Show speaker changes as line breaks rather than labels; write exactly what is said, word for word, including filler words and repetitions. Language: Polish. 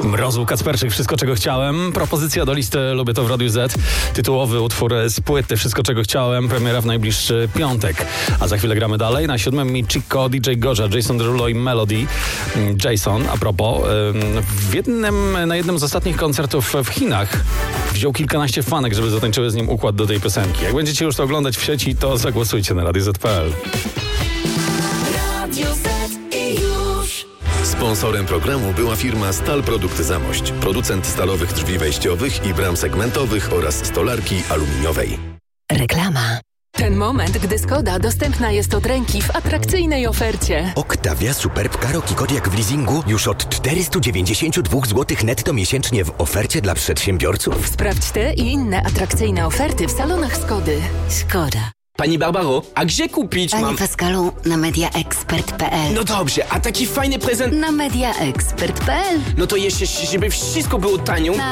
Mrozu Kacperczyk, Wszystko czego chciałem. Propozycja do listy Lubię to w Radiu Z. Tytułowy utwór z płyty Wszystko czego chciałem. Premiera w najbliższy piątek. A za chwilę gramy dalej. Na siódmym Michiko, D J Goja, Jason Derulo i Melody. Jason, a propos, w jednym, na jednym z ostatnich koncertów w Chinach wziął kilkanaście fanek, żeby zatańczyły z nim układ do tej piosenki. Jak będziecie już to oglądać w sieci, to zagłosujcie na radio zet kropka pe el.
Sponsorem programu była firma Stal Produkty Zamość, producent stalowych drzwi wejściowych i bram segmentowych oraz stolarki aluminiowej.
Reklama. Ten moment, gdy Skoda dostępna jest od ręki w atrakcyjnej ofercie.
Octavia Superb Karoki Kodiaq w leasingu już od czterysta dziewięćdziesiąt dwa złote netto miesięcznie w ofercie dla przedsiębiorców.
Sprawdź te i inne atrakcyjne oferty w salonach Skody. Skoda.
Pani Barbaro, a gdzie kupić
Panie
mam...
Pascalu, na mediaexpert kropka pe el.
No dobrze, a taki fajny prezent...
Na mediaexpert kropka pe el.
No to jeszcze, żeby wszystko było tanio...
Na